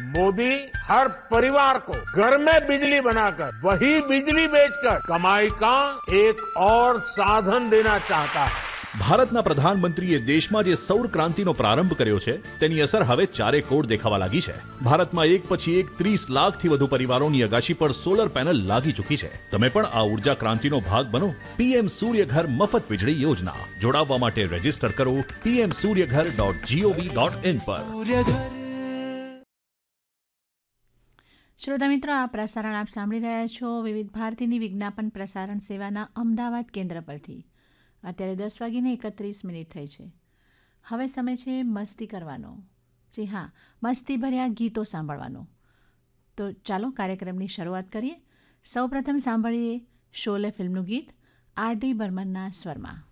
मोदी हर परिवार को घर में बिजली बनाकर वही बिजली बेचकर कमाई का एक और साधन देना चाहता है. ભારતના પ્રધાનમંત્રીએ દેશમાં જે સૌર ક્રાંતિનો પ્રારંભ કર્યો છે તેની અસર હવે ચારે કોર દેખાવા લાગી છે. ભારતમાં એક પછી એક 30 લાખથી વધુ પરિવારોની અગાશી પર સોલર પેનલ લાગી ચૂકી છે. તમે પણ આ ઉર્જા ક્રાંતિનો ભાગ બનો. પીએમ સૂર્યઘર મફત વીજળી યોજના. જોડાવવા માટે રજીસ્ટર કરો pmsuryaghar.gov.in પર. શ્રોતા મિત્રો, આ પ્રસારણ આપ સાંભળી રહ્યા છો વિવિધ ભારતીની વિજ્ઞાપન પ્રસારણ સેવાના અમદાવાદ કેન્દ્ર પરથી. અત્યારે 10:31 થઈ છે. હવે સમય છે મસ્તી કરવાનો. જી હા, મસ્તી ભર્યા ગીતો સાંભળવાનો. તો ચાલો કાર્યક્રમની શરૂઆત કરીએ. સૌપ્રથમ સાંભળીએ શોલે ફિલ્મનું ગીત આર.ડી. બર્મનના સ્વરમાં.